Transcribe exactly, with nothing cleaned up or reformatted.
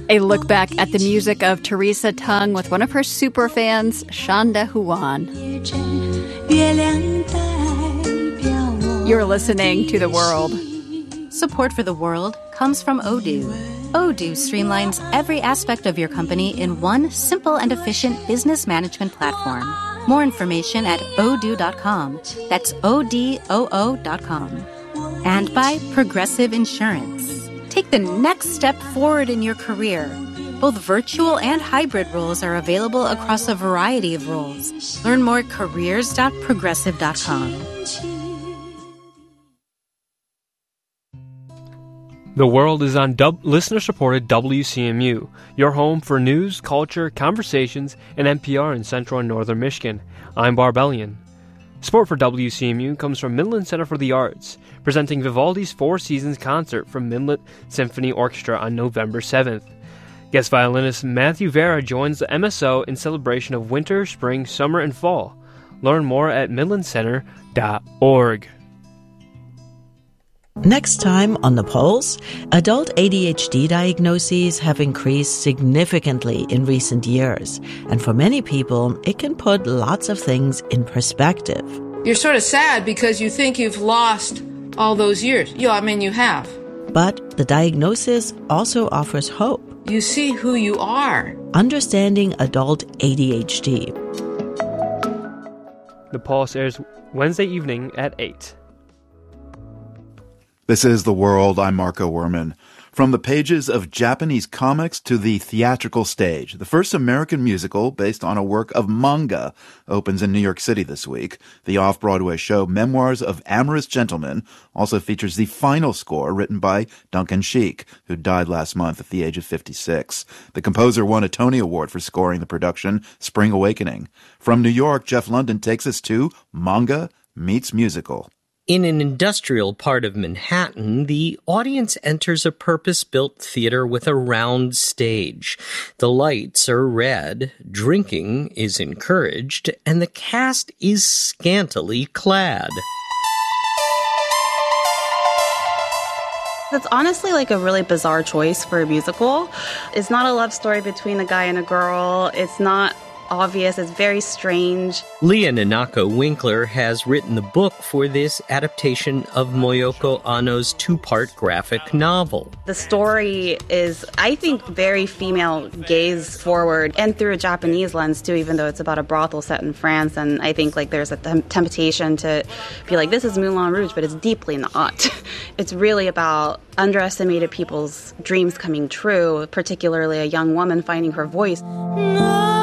A look back at the music of Teresa Tung with one of her super fans, Shanda Huan. You're listening to The World. Support for The World comes from Odoo. Odoo streamlines every aspect of your company in one simple and efficient business management platform. More information at odoo dot com. That's O D O O dot com. And by Progressive Insurance. Take the next step forward in your career. Both virtual and hybrid roles are available across a variety of roles. Learn more at careers dot progressive dot com. The World is on dub- listener-supported W C M U, your home for news, culture, conversations, and N P R in central and northern Michigan. I'm Barbellion. Support for W C M U comes from Midland Center for the Arts, presenting Vivaldi's Four Seasons concert from Midland Symphony Orchestra on November seventh. Guest violinist Matthew Vera joins the M S O in celebration of winter, spring, summer, and fall. Learn more at midland center dot org. Next time on The Pulse, adult A D H D diagnoses have increased significantly in recent years, and for many people, it can put lots of things in perspective. You're sort of sad because you think you've lost all those years. Yeah, I mean, you have. But the diagnosis also offers hope. You see who you are. Understanding adult A D H D. The Pulse airs Wednesday evening at eight. This is The World. I'm Marco Werman. From the pages of Japanese comics to the theatrical stage, the first American musical based on a work of manga opens in New York City this week. The off-Broadway show Memoirs of Amorous Gentlemen also features the final score written by Duncan Sheik, who died last month at the age of fifty-six. The composer won a Tony Award for scoring the production Spring Awakening. From New York, Jeff London takes us to Manga Meets Musical. In an industrial part of Manhattan, the audience enters a purpose-built theater with a round stage. The lights are red, drinking is encouraged, and the cast is scantily clad. It's honestly like a really bizarre choice for a musical. It's not a love story between a guy and a girl. It's not obvious. It's very strange. Leah Nanako Winkler has written the book for this adaptation of Moyoko Anno's two-part graphic novel. The story is, I think, very female gaze forward and through a Japanese lens too, even though it's about a brothel set in France. And I think like there's a tem- temptation to be like, this is Moulin Rouge, but it's deeply not. It's really about underestimated people's dreams coming true, particularly a young woman finding her voice.